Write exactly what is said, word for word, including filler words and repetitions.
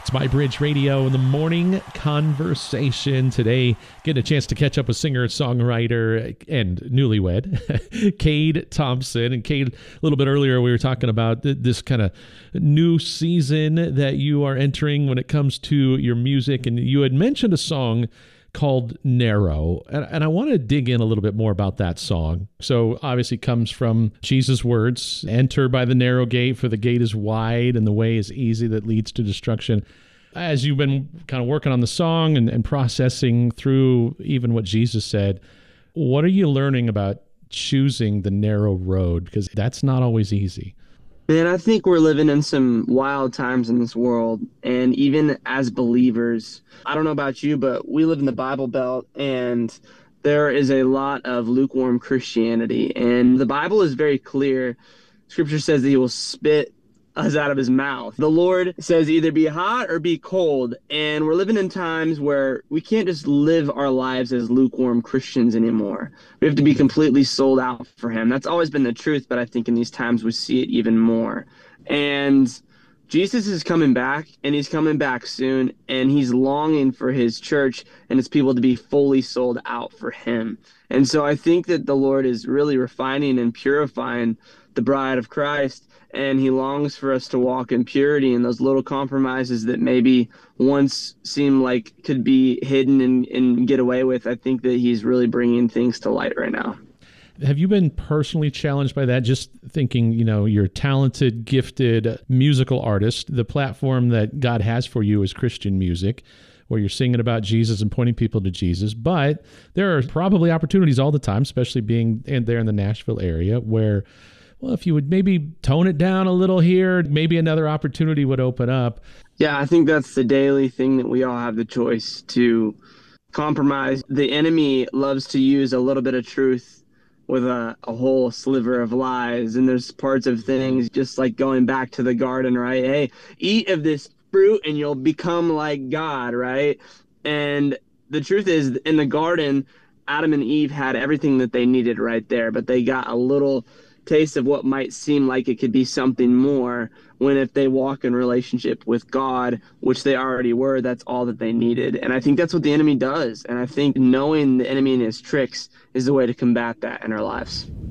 It's My Bridge Radio in the morning conversation. Today, getting a chance to catch up with singer-songwriter and newlywed, Cade Thompson. And Cade, a little bit earlier, we were talking about th- this kind of new season that you are entering when it comes to your music. And you had mentioned a song called Narrow. And, and I want to dig in a little bit more about that song. So obviously comes from Jesus' words, enter by the narrow gate, for the gate is wide and the way is easy that leads to destruction. As you've been kind of working on the song and, and processing through even what Jesus said, what are you learning about choosing the narrow road? Because that's not always easy. Man, I think we're living in some wild times in this world. And even as believers, I don't know about you, but we live in the Bible Belt, and there is a lot of lukewarm Christianity. And the Bible is very clear. Scripture says that he will spit us out of his mouth. The Lord says either be hot or be cold. And we're living in times where we can't just live our lives as lukewarm Christians anymore. We have to be completely sold out for him. That's always been the truth, but I think in these times we see it even more. And Jesus is coming back, and he's coming back soon, and he's longing for his church and his people to be fully sold out for him. And so I think that the Lord is really refining and purifying the bride of Christ, and he longs for us to walk in purity, and those little compromises that maybe once seemed like could be hidden and, and get away with. I think that he's really bringing things to light right now. Have you been personally challenged by that? Just thinking, you know, you're a talented, gifted musical artist. The platform that God has for you is Christian music, where you're singing about Jesus and pointing people to Jesus. But there are probably opportunities all the time, especially being in there in the Nashville area, where, well, if you would maybe tone it down a little here, maybe another opportunity would open up. Yeah, I think that's the daily thing that we all have the choice to compromise. The enemy loves to use a little bit of truth with a, a whole sliver of lies. And there's parts of things, just like going back to the garden, right? Hey, eat of this fruit and you'll become like God, right? And the truth is, in the garden, Adam and Eve had everything that they needed right there, but they got a little taste of what might seem like it could be something more, when if they walk in relationship with God, which they already were, that's all that they needed. And I think that's what the enemy does. And I think knowing the enemy and his tricks is the way to combat that in our lives.